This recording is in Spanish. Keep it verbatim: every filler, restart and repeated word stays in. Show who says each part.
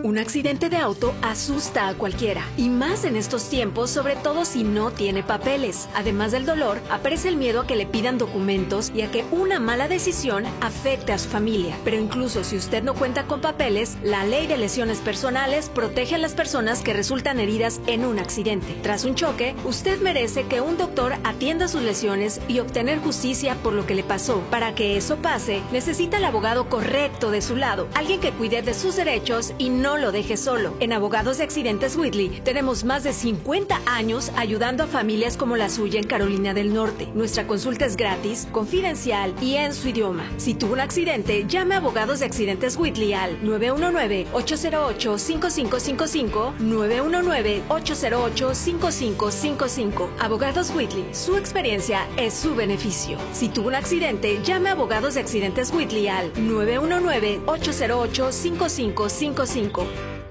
Speaker 1: Un accidente de auto asusta a cualquiera, y más en estos tiempos, sobre todo si no tiene papeles. Además del dolor, aparece el miedo a que le pidan documentos y a que una mala decisión afecte a su familia. Pero incluso si usted no cuenta con papeles, la Ley de Lesiones Personales protege a las personas que resultan heridas en un accidente. Tras un choque, usted merece que un doctor atienda sus lesiones y obtener justicia por lo que le pasó. Para que eso pase, necesita el abogado correcto de su lado, alguien que cuide de sus derechos y no lo deje solo. En Abogados de Accidentes Whitley tenemos más de cincuenta años ayudando a familias como la suya en Carolina del Norte. Nuestra consulta es gratis, confidencial y en su idioma. Si tuvo un accidente, llame a Abogados de Accidentes Whitley al nueve uno nueve, ocho cero ocho, cinco cinco cinco cinco, nueve uno nueve, ocho cero ocho, cinco cinco cinco cinco. Abogados Whitley, su experiencia es su beneficio. Si tuvo un accidente, llame a Abogados de Accidentes Whitley al nueve uno nueve, ocho cero ocho, cinco cinco cinco cinco.